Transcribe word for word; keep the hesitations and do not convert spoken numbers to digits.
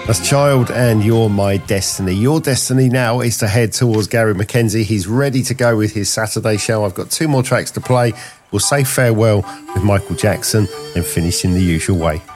That's Child and You're My Destiny. Your destiny now is to head towards Gary McKenzie. He's ready to go with his Saturday show. I've got two more tracks to play. We'll say farewell with Michael Jackson and finish in the usual way.